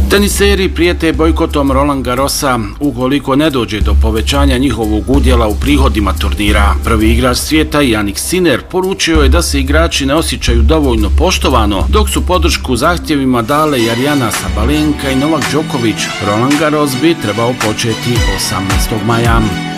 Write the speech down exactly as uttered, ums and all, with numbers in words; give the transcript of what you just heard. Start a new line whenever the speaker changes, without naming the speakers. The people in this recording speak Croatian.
Teniseri prijete bojkotom Roland Garrosa ukoliko ne dođe do povećanja njihovog udjela u prihodima turnira. Prvi igrač svijeta Jannik Sinner poručio je da se igrači ne osjećaju dovoljno poštovano, dok su podršku zahtjevima dale i Arijana Sabalenka i Novak Đoković. Roland Garros bi trebao početi osamnaestog maja.